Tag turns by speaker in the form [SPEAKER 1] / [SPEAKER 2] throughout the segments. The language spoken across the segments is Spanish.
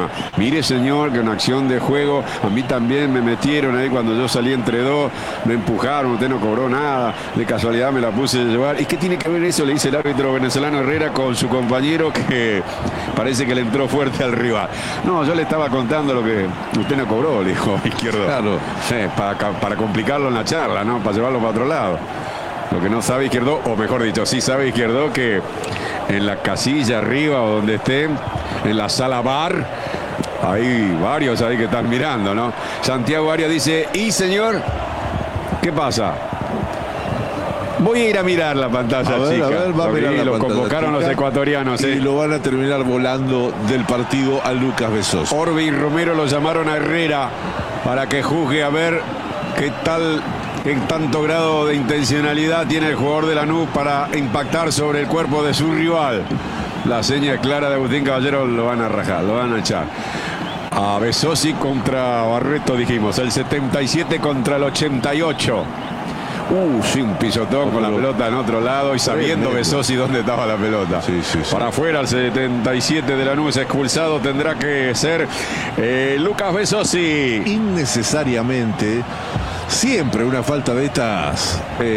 [SPEAKER 1] llama. Mire, señor, que una acción de juego, a mí también me metieron ahí cuando yo salí entre dos, me empujaron, usted no cobró nada, de casualidad me la puse a llevar. ¿Y qué tiene que ver eso? Le dice el árbitro venezolano Herrera con su compañero, que parece que le entró fuerte al rival. No, yo le estaba contando lo que usted no cobró, le dijo Izquierdo.
[SPEAKER 2] Claro.
[SPEAKER 1] Sí, para complicarlo en la charla, ¿no? Para llevarlo para otro lado. Lo que no sabe Izquierdo, o mejor dicho, sí sabe Izquierdo, que en la casilla arriba o donde estén, en la sala bar, hay varios ahí que están mirando, ¿no? Santiago Arias dice, ¿y señor? ¿Qué pasa? Voy a ir a mirar la pantalla, chica.
[SPEAKER 2] A ver, va a mirar la
[SPEAKER 1] lo
[SPEAKER 2] pantalla
[SPEAKER 1] convocaron
[SPEAKER 2] chica,
[SPEAKER 1] los ecuatorianos.
[SPEAKER 2] Y lo van a terminar volando del partido a Lucas Besosi.
[SPEAKER 1] Orbe y Romero lo llamaron a Herrera para que juzgue a ver qué tanto grado de intencionalidad tiene el jugador de Lanús para impactar sobre el cuerpo de su rival. La seña clara de Agustín Caballero, lo van a rajar, lo van a echar. A Besosi contra Barreto, dijimos, el 77 contra el 88. Sí, un pisotón con la pelota en otro lado y sabiendo Besosi dónde estaba la pelota.
[SPEAKER 2] Sí.
[SPEAKER 1] Para afuera, el 77 de Lanús expulsado tendrá que ser Lucas Besosi.
[SPEAKER 2] Innecesariamente, siempre una falta de estas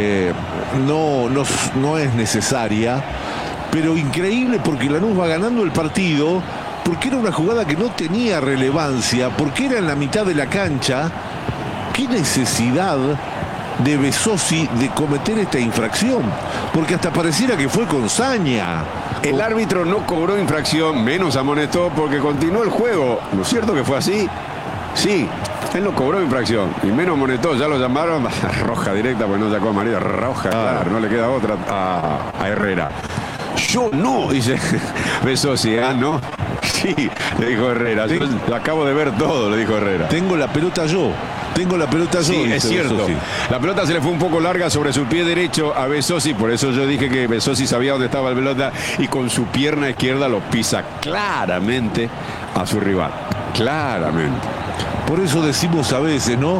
[SPEAKER 2] no es necesaria, pero increíble porque Lanús va ganando el partido, porque era una jugada que no tenía relevancia, porque era en la mitad de la cancha. ¿Qué necesidad de Besosi de cometer esta infracción? Porque hasta pareciera que fue con saña.
[SPEAKER 1] El árbitro no cobró infracción, menos amonestó porque continuó el juego. ¿No es cierto que fue así? Sí, él no cobró infracción y menos amonestó. Ya lo llamaron roja directa, porque no sacó amarilla. Roja, claro, no le queda otra a Herrera. Yo no, dice Besosi, ¿no? Sí, le dijo Herrera. Yo acabo de ver todo, le dijo Herrera.
[SPEAKER 2] Tengo la pelota yo.
[SPEAKER 1] Sí, es cierto.
[SPEAKER 2] Besosi.
[SPEAKER 1] La pelota se le fue un poco larga sobre su pie derecho a Besosi, por eso yo dije que Besosi sabía dónde estaba la pelota y con su pierna izquierda lo pisa claramente a su rival. Claramente.
[SPEAKER 2] Por eso decimos a veces, ¿no?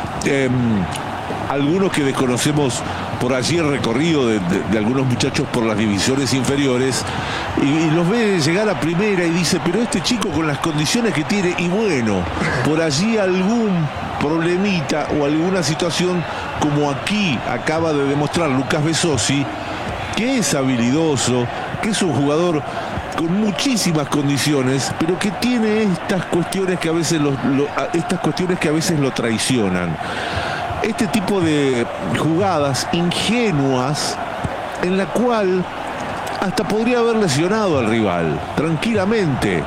[SPEAKER 2] Algunos que desconocemos por allí el recorrido de algunos muchachos por las divisiones inferiores y los ve llegar a primera y dice, pero este chico con las condiciones que tiene, y bueno, por allí algún problemita o alguna situación como aquí acaba de demostrar Lucas Besosi, que es habilidoso, que es un jugador con muchísimas condiciones, pero que tiene estas cuestiones que a veces lo traicionan. Este tipo de jugadas ingenuas en la cual hasta podría haber lesionado al rival tranquilamente,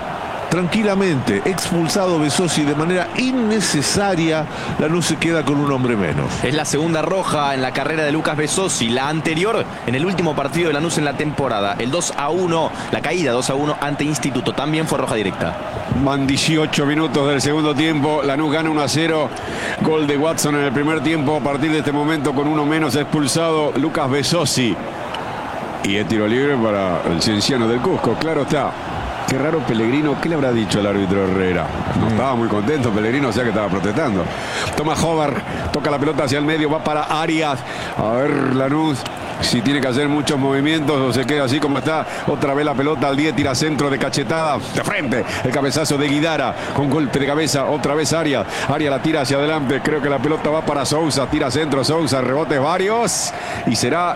[SPEAKER 2] expulsado Besosi de manera innecesaria. Lanús se queda con un hombre menos.
[SPEAKER 3] Es la segunda roja en la carrera de Lucas Besosi. La anterior en el último partido de Lanús en la temporada. El 2-1, la caída 2-1 ante Instituto, también fue roja directa.
[SPEAKER 1] Van 18 minutos del segundo tiempo. Lanús gana 1-0. Gol de Watson en el primer tiempo. A partir de este momento, con uno menos, expulsado Lucas Besosi. Y el tiro libre para el Cienciano del Cusco, claro está. Qué raro Pellegrino, ¿qué le habrá dicho el árbitro Herrera? No estaba muy contento Pellegrino, o sea que estaba protestando. Toma Jovar, toca la pelota hacia el medio, va para Arias. A ver Lanús si tiene que hacer muchos movimientos o se queda así como está. Otra vez la pelota al 10, tira centro de cachetada, de frente. El cabezazo de Guidara con golpe de cabeza. Otra vez Arias. Arias la tira hacia adelante. Creo que la pelota va para Sousa. Tira centro Sousa. Rebotes varios. Y será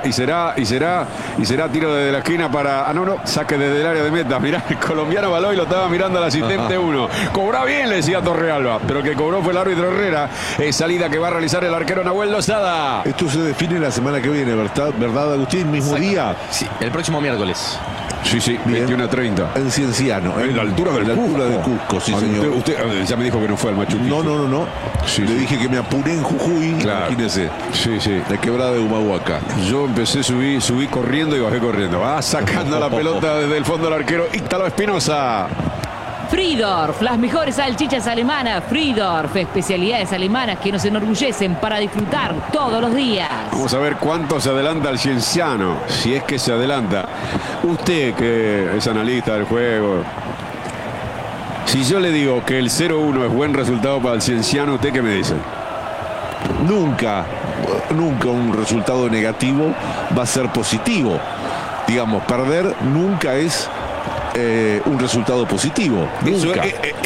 [SPEAKER 1] tiro desde la esquina para... saque desde el área de meta. Mirá, el colombiano Baloy lo estaba mirando al asistente 1. Cobra bien, le decía Torrealba. Pero el que cobró fue el árbitro Herrera. Salida que va a realizar el arquero Nahuel Lozada.
[SPEAKER 2] Esto se define la semana que viene, ¿verdad Agustín? Mismo día.
[SPEAKER 3] Sí, el próximo miércoles.
[SPEAKER 1] Sí, 21:30.
[SPEAKER 2] En Cienciano.
[SPEAKER 1] En la altura del Cusco.
[SPEAKER 2] Sí, señor.
[SPEAKER 1] Usted ya me dijo que no fue al Machu Picchu.
[SPEAKER 2] No.
[SPEAKER 1] Sí,
[SPEAKER 2] Le dije que me apuré en Jujuy.
[SPEAKER 1] Claro.
[SPEAKER 2] Imagínese.
[SPEAKER 1] Sí.
[SPEAKER 2] La quebrada de Humahuaca.
[SPEAKER 1] Yo empecé, subí corriendo y bajé corriendo. Va sacando la pelota desde el fondo del arquero Ítalo Espinosa.
[SPEAKER 4] Friedorf, las mejores salchichas alemanas. Friedorf, especialidades alemanas que nos enorgullecen para disfrutar todos los días.
[SPEAKER 1] Vamos a ver cuánto se adelanta el Cienciano, si es que se adelanta. Usted, que es analista del juego, si yo le digo que el 0-1 es buen resultado para el Cienciano, ¿usted qué me dice?
[SPEAKER 2] Nunca un resultado negativo va a ser positivo. Digamos, perder nunca es un resultado positivo. Nunca.